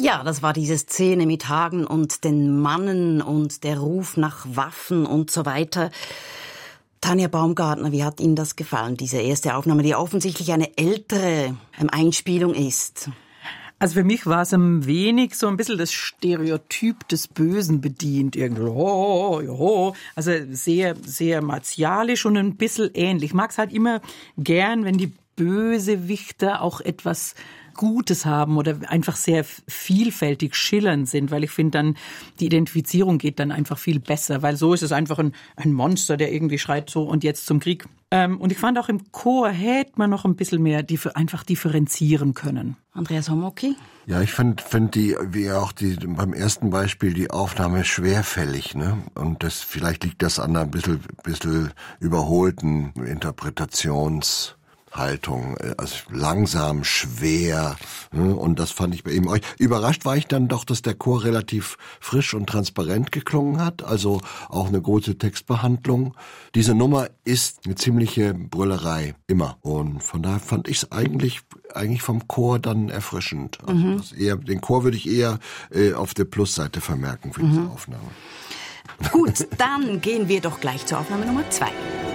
Ja, das war diese Szene mit Hagen und den Mannen und der Ruf nach Waffen und so weiter. Tanja Baumgartner, wie hat Ihnen das gefallen, diese erste Aufnahme, die offensichtlich eine ältere Einspielung ist? Also für mich war es ein wenig so ein bisschen das Stereotyp des Bösen bedient. Irgendwie, also sehr, sehr martialisch und ein bisschen ähnlich. Ich mag es halt immer gern, wenn die Bösewichter auch etwas Gutes haben oder einfach sehr vielfältig schillernd sind, weil ich finde dann, die Identifizierung geht dann einfach viel besser, weil so ist es einfach ein Monster, der irgendwie schreit so und jetzt zum Krieg. Und ich fand auch im Chor hätte man noch ein bisschen mehr einfach differenzieren können. Andreas Homoki? Ja, ich find die, wie auch beim ersten Beispiel, die Aufnahme schwerfällig, ne? Und vielleicht liegt das an einer bisschen überholten Interpretationshaltung, also langsam, schwer, ne? Und das fand ich bei ihm. Überrascht war ich dann doch, dass der Chor relativ frisch und transparent geklungen hat, also auch eine große Textbehandlung. Diese Nummer ist eine ziemliche Brüllerei, immer. Und von daher fand ich es eigentlich vom Chor dann erfrischend. Also den Chor würde ich eher auf der Plusseite vermerken für diese Aufnahme. Gut, dann gehen wir doch gleich zur Aufnahme Nummer 2.